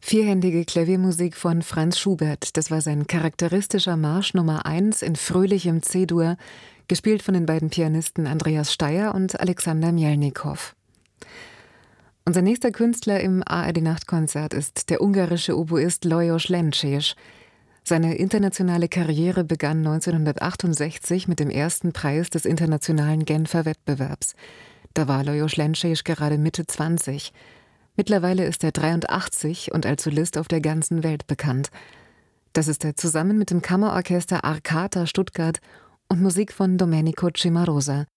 Vierhändige Klaviermusik von Franz Schubert. Das war sein charakteristischer Marsch Nummer 1 in fröhlichem C-Dur, gespielt von den beiden Pianisten Andreas Steier und Alexander Mjelnikow. Unser nächster Künstler im ARD-Nachtkonzert ist der ungarische Oboist Lajos Lencsés. Seine internationale Karriere begann 1968 mit dem ersten Preis des internationalen Genfer Wettbewerbs. Da war Lajos Lencsés gerade Mitte 20. Mittlerweile ist er 83 und als Solist auf der ganzen Welt bekannt. Das ist er zusammen mit dem Kammerorchester Arcata Stuttgart und Musik von Domenico Cimarosa.